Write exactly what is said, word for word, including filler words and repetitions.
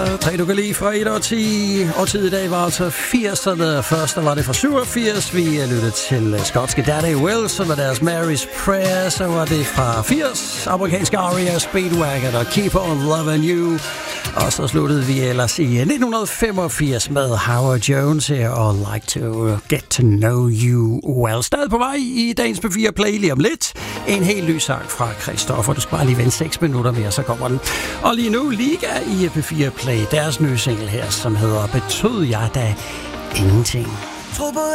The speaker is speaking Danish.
Tre du kan lide fra et og ti. Og tid i dag var altså firserne. Først var det fra syvogfirs. Vi lyttede til skotske Daddy Wilson med deres Mary's Prayer. Så var det fra firs. Amerikanske R E M Speedwagon og Keep On Loving You. Og så sluttede vi ellers i nitten femogfirs med Howard Jones her og Like to Get to Know You Well. Stadig på vej i dagens P fire Play lige om lidt. En helt ny sang fra Christoffer. Du skal bare lige vente seks minutter mere, så kommer den. Og lige nu Liga i P fire Play. Deres nye single her, som hedder Betød jeg da ingenting.